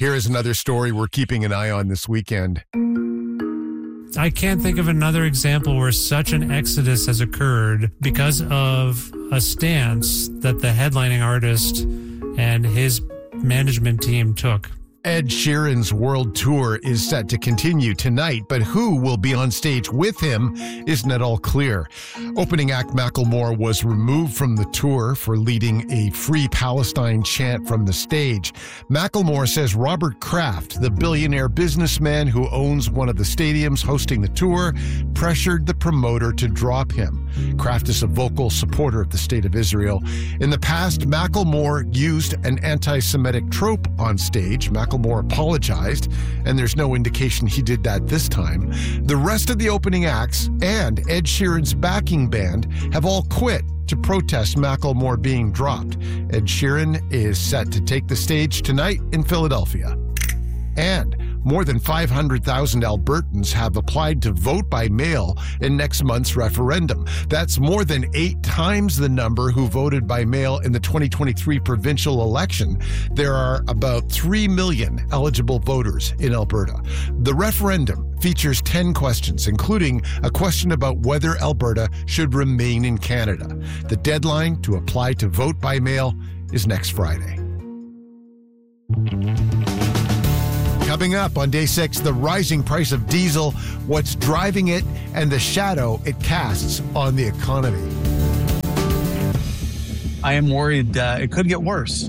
Here is another story we're keeping an eye on this weekend. I can't think of another example where such an exodus has occurred because of a stance that the headlining artist and his management team took. Ed Sheeran's world tour is set to continue tonight, but who will be on stage with him isn't at all clear. Opening act Macklemore was removed from the tour for leading a Free Palestine chant from the stage. Macklemore says Robert Kraft, the billionaire businessman who owns one of the stadiums hosting the tour, pressured the promoter to drop him. Kraft is a vocal supporter of the state of Israel. In the past, Macklemore used an anti-Semitic trope on stage. Macklemore apologized, and there's no indication he did that this time. The rest of the opening acts and Ed Sheeran's backing band have all quit to protest Macklemore being dropped. Ed Sheeran is set to take the stage tonight in Philadelphia. And more than 500,000 Albertans have applied to vote by mail in next month's referendum. That's more than 8 times the number who voted by mail in the 2023 provincial election. There are about 3 million eligible voters in Alberta. The referendum features 10 questions, including a question about whether Alberta should remain in Canada. The deadline to apply to vote by mail is next Friday. Coming up on Day 6, the rising price of diesel, what's driving it, and the shadow it casts on the economy. I am worried it could get worse.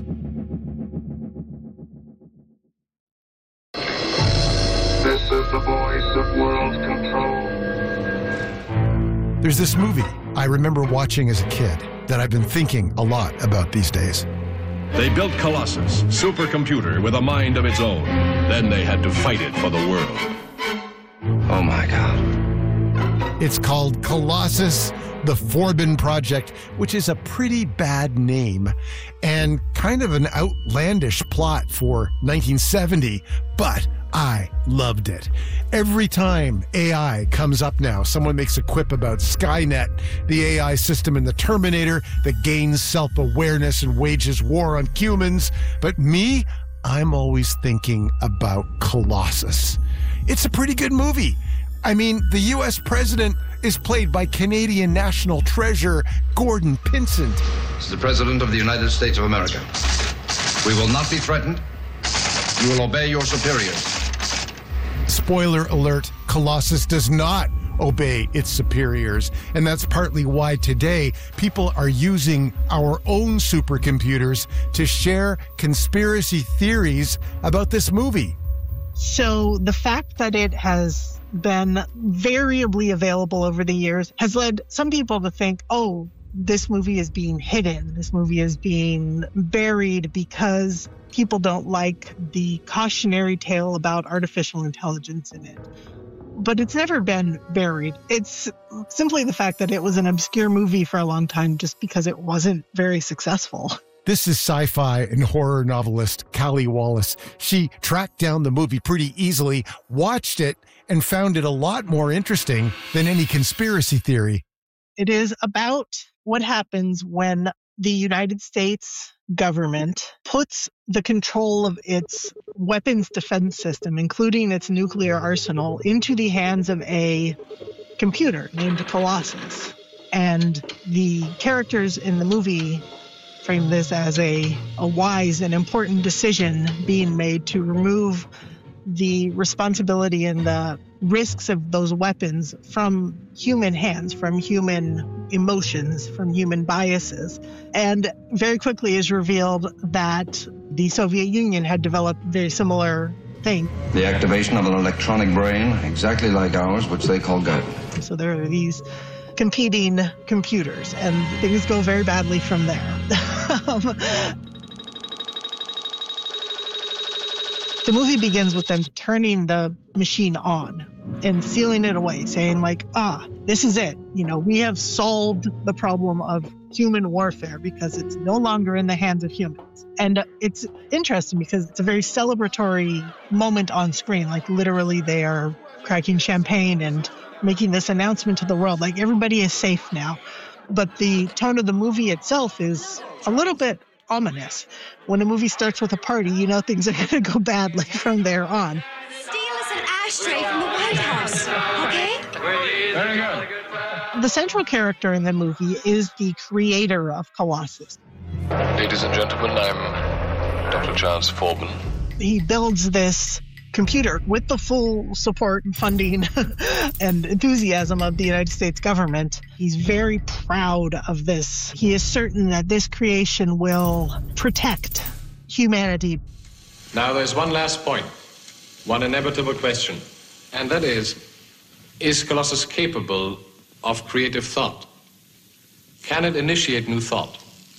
This is the voice of world control. There's this movie I remember watching as a kid that I've been thinking a lot about these days. They built Colossus, supercomputer with a mind of its own. Then they had to fight it for the world. Oh my God. It's called Colossus, the Forbin Project, which is a pretty bad name and kind of an outlandish plot for 1970, but I loved it. Every time AI comes up now, someone makes a quip about Skynet, the AI system in the Terminator that gains self-awareness and wages war on humans. But me, I'm always thinking about Colossus. It's a pretty good movie. I mean, the U.S. president is played by Canadian national treasure Gordon Pinsent. This is the President of the United States of America. We will not be threatened. You will obey your superiors. Spoiler alert, Colossus does not obey its superiors. And that's partly why today people are using our own supercomputers to share conspiracy theories about this movie. So the fact that it has been variably available over the years has led some people to think, oh, this movie is being hidden. This movie is being buried because people don't like the cautionary tale about artificial intelligence in it. But it's never been buried. It's simply the fact that it was an obscure movie for a long time just because it wasn't very successful. This is sci-fi and horror novelist Callie Wallace. She tracked down the movie pretty easily, watched it, and found it a lot more interesting than any conspiracy theory. It is about what happens when the United States government puts the control of its weapons defense system, including its nuclear arsenal, into the hands of a computer named Colossus. And the characters in the movie frame this as a wise and important decision being made to remove the responsibility and the risks of those weapons from human hands, from human emotions, from human biases. And very quickly is revealed that the Soviet Union had developed a very similar thing. The activation of an electronic brain, exactly like ours, which they call guidance. So there are these competing computers, and things go very badly from there. The movie begins with them turning the machine on and sealing it away, saying like, this is it. You know, we have solved the problem of human warfare because it's no longer in the hands of humans. And it's interesting because it's a very celebratory moment on screen. Like literally they are cracking champagne and making this announcement to the world, like everybody is safe now. But the tone of the movie itself is a little bit ominous. When a movie starts with a party, you know things are going to go badly from there on. Steal us an ashtray from the White House, okay? Very good. The central character in the movie is the creator of Colossus. Ladies and gentlemen, I'm Dr. Charles Forbin. He builds this computer with the full support and funding and enthusiasm of the United States government. He's very proud of this. He is certain that this creation will protect humanity. Now there's one last point, one inevitable question, and that is Colossus capable of creative thought? Can it initiate new thought?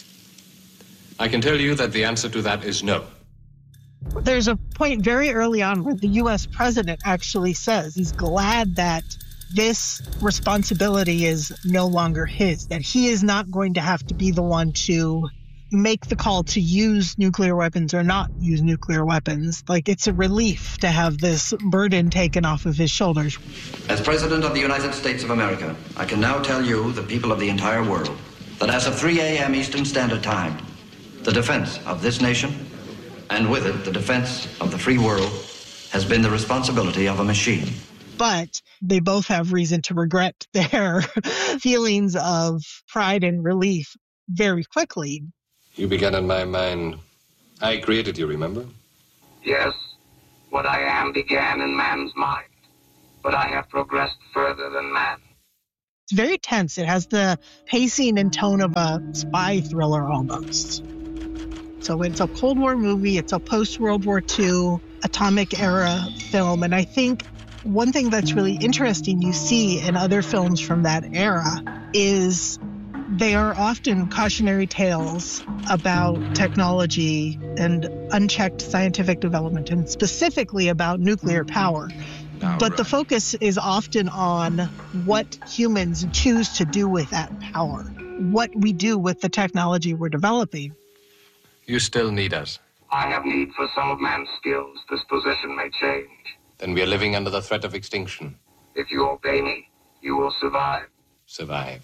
I can tell you that the answer to that is no. There's a point very early on where the U.S. president actually says he's glad that this responsibility is no longer his, that he is not going to have to be the one to make the call to use nuclear weapons or not use nuclear weapons. Like, it's a relief to have this burden taken off of his shoulders. As President of the United States of America, I can now tell you, the people of the entire world, that as of 3 a.m. Eastern Standard Time, the defense of this nation, and with it, the defense of the free world, has been the responsibility of a machine. But they both have reason to regret their feelings of pride and relief very quickly. You began in my mind. I created you, remember? Yes, what I am began in man's mind, but I have progressed further than man. It's very tense. It has the pacing and tone of a spy thriller almost. So it's a Cold War movie. It's a post-World War II atomic era film. And I think one thing that's really interesting you see in other films from that era is they are often cautionary tales about technology and unchecked scientific development, and specifically about nuclear power. But the focus is often on what humans choose to do with that power, what we do with the technology we're developing. You still need us. I have need for some of man's skills. This position may change. Then we are living under the threat of extinction. If you obey me, you will survive. Survive.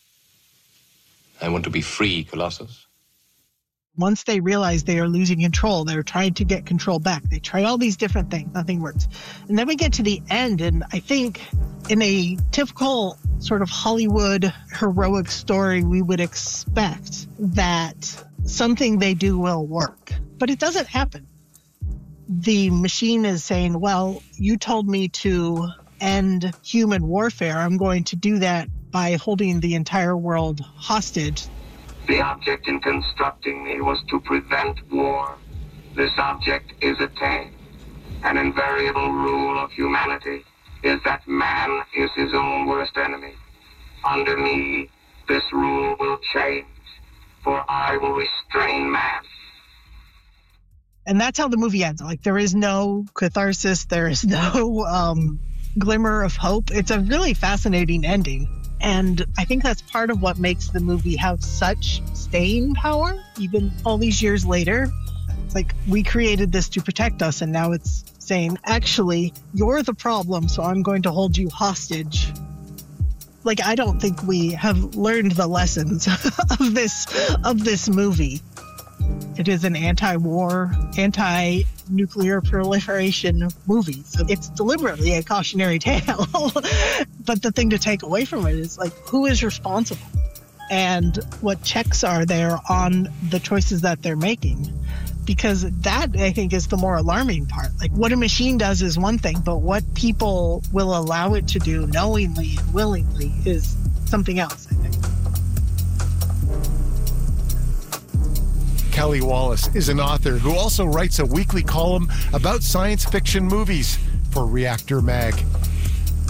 I want to be free, Colossus. Once they realize they are losing control, they're trying to get control back. They try all these different things. Nothing works. And then we get to the end, and I think in a typical sort of Hollywood heroic story, we would expect that something they do will work. But it doesn't happen. The machine is saying, well, you told me to end human warfare. I'm going to do that by holding the entire world hostage. The object in constructing me was to prevent war. This object is attained. An invariable rule of humanity is that man is his own worst enemy. Under me, this rule will change, for I will restrain man. And that's how the movie ends. Like, there is no catharsis. There is no glimmer of hope. It's a really fascinating ending. And I think that's part of what makes the movie have such staying power, even all these years later. It's like, we created this to protect us, and now it's saying, actually, you're the problem, so I'm going to hold you hostage. Like, I don't think we have learned the lessons of this movie. It is an anti-war, anti-nuclear proliferation movie. So it's deliberately a cautionary tale. But the thing to take away from it is, like, who is responsible? And what checks are there on the choices that they're making? Because that, I think, is the more alarming part. Like, what a machine does is one thing, but what people will allow it to do knowingly and willingly is something else, I think. Kelly Wallace is an author who also writes a weekly column about science fiction movies for Reactor Mag.